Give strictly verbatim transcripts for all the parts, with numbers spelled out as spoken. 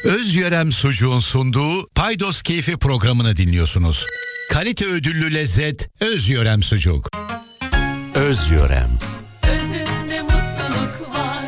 Özyörem Sucuğun sunduğu Paydos Keyfi programını dinliyorsunuz. Kalite ödüllü lezzet Özyörem Sucuk. Özyörem. Özünde mutluluk var.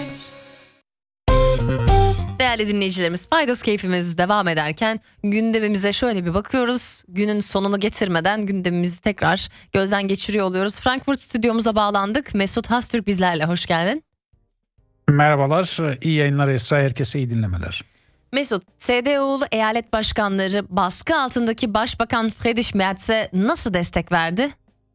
Değerli dinleyicilerimiz, Paydos Keyfimiz devam ederken gündemimize şöyle bir bakıyoruz. Günün sonunu getirmeden gündemimizi tekrar gözden geçiriyor oluyoruz. Frankfurt stüdyomuza bağlandık. Mesut Hastürk bizlerle, hoş geldin. Merhabalar, iyi yayınlar Esra, herkese iyi dinlemeler. Mesut, C D U'lu eyalet başkanları baskı altındaki Başbakan Friedrich Merz'e nasıl destek verdi?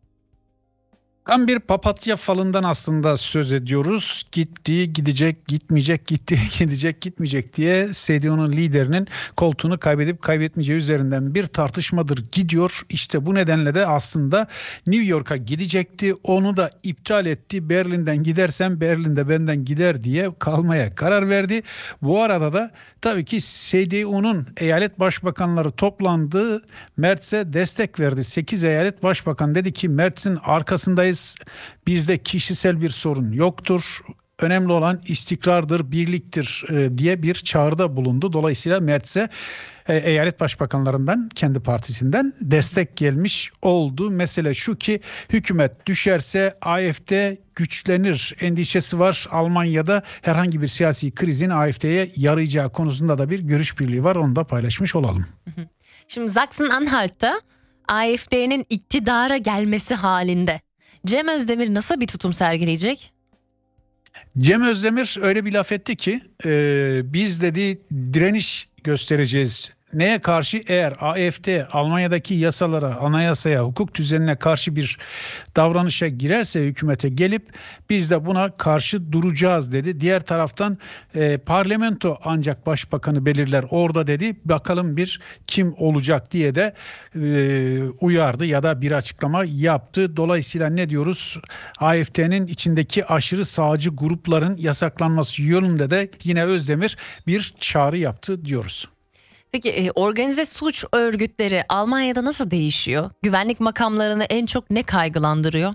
Tam bir papatya falından aslında söz ediyoruz. Gitti, gidecek, gitmeyecek, gitti, gidecek, gitmeyecek diye C D U'nun liderinin koltuğunu kaybedip kaybetmeyeceği üzerinden bir tartışmadır gidiyor. İşte bu nedenle de aslında New York'a gidecekti. Onu da iptal etti. Berlin'den gidersem Berlin'de benden gider diye kalmaya karar verdi. Bu arada da tabii ki C D U'nun eyalet başbakanları toplandı. Merz'e destek verdi. sekiz eyalet başbakan dedi ki Merz'in arkasındayız. Bizde kişisel bir sorun yoktur. Önemli olan istikrardır, birliktir e, diye bir çağrıda bulundu. Dolayısıyla Merz'e e, eyalet başbakanlarından, kendi partisinden destek gelmiş oldu. Mesele şu ki hükümet düşerse A F D güçlenir endişesi var. Almanya'da herhangi bir siyasi krizin A F D'ye yarayacağı konusunda da bir görüş birliği var. Onu da paylaşmış olalım. Şimdi Sachsen-Anhalt'ta A F D'nin iktidara gelmesi halinde Cem Özdemir nasıl bir tutum sergileyecek? Cem Özdemir öyle bir laf etti ki e, biz dedi direniş göstereceğiz. Neye karşı? Eğer A F D Almanya'daki yasalara, anayasaya, hukuk düzenine karşı bir davranışa girerse hükümete gelip biz de buna karşı duracağız dedi. Diğer taraftan e, parlamento ancak başbakanı belirler orada dedi. Bakalım bir kim olacak diye de e, uyardı ya da bir açıklama yaptı. Dolayısıyla ne diyoruz? A F D'nin içindeki aşırı sağcı grupların yasaklanması yönünde de yine Özdemir bir çağrı yaptı diyoruz. Peki organize suç örgütleri Almanya'da nasıl değişiyor? Güvenlik makamlarını en çok ne kaygılandırıyor?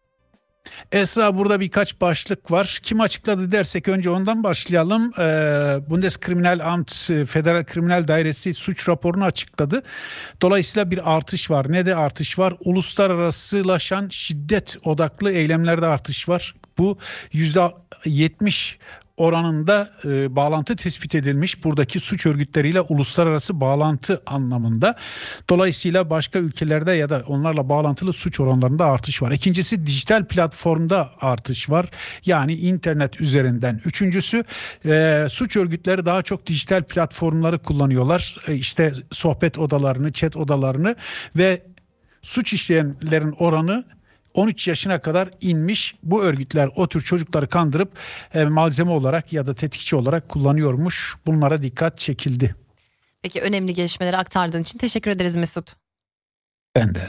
Esra, burada birkaç başlık var. Kim açıkladı dersek önce ondan başlayalım. Ee, Bundeskriminalamt, Federal Kriminal Dairesi suç raporunu açıkladı. Dolayısıyla bir artış var. Ne de artış var? Uluslararasılaşan şiddet odaklı eylemlerde artış var. Bu yüzde yetmiş oranında e, bağlantı tespit edilmiş buradaki suç örgütleriyle uluslararası bağlantı anlamında. Dolayısıyla başka ülkelerde ya da onlarla bağlantılı suç oranlarında artış var. İkincisi dijital platformda artış var. Yani internet üzerinden. Üçüncüsü e, suç örgütleri daha çok dijital platformları kullanıyorlar. E, işte sohbet odalarını, chat odalarını ve suç işleyenlerin oranı on üç yaşına kadar inmiş. Bu örgütler o tür çocukları kandırıp e, malzeme olarak ya da tetikçi olarak kullanıyormuş. Bunlara dikkat çekildi. Peki önemli gelişmeleri aktardığın için teşekkür ederiz Mesut. Ben de.